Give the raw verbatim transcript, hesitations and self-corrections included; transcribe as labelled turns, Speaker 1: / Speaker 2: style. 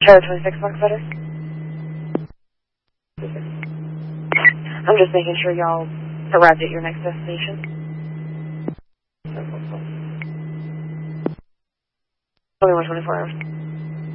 Speaker 1: Charlie twenty-six Mark Better. I'm just making sure y'all arrived at your next destination. Only one twenty-four hours.